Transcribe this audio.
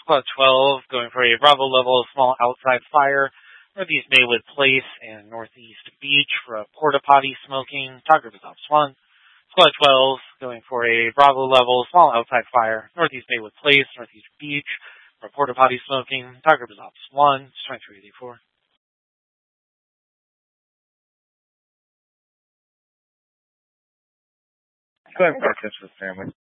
Squad 12 going for a Bravo level small outside fire. Northeast Maywood Place and Northeast Beach for a porta potty smoking. Talk group is ops 1. Squad 12 going for a Bravo level small outside fire. Northeast Maywood Place, Northeast Beach for a porta potty smoking. Talk group is ops 1. It's 2384. Go ahead and practice with family.